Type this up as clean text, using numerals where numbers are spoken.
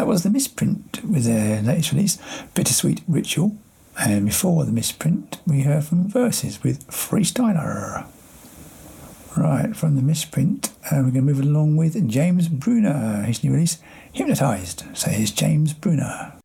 that was the Misprint with their latest release, Bittersweet Ritual. And before the Misprint, we heard from Versus with Freestyler. Right, from the Misprint, we're going to move along with James Bruner, his new release, Hypnotised. So here's James Bruner.